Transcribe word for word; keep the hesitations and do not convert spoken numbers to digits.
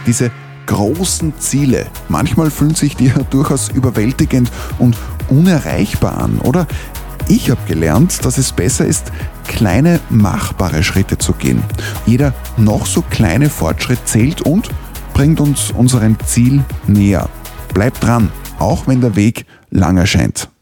Diese großen Ziele, manchmal fühlen sich die ja durchaus überwältigend und unerreichbar an, oder? Ich habe gelernt, dass es besser ist, kleine, machbare Schritte zu gehen. Jeder noch so kleine Fortschritt zählt und bringt uns unserem Ziel näher. Bleibt dran, auch wenn der Weg lang erscheint.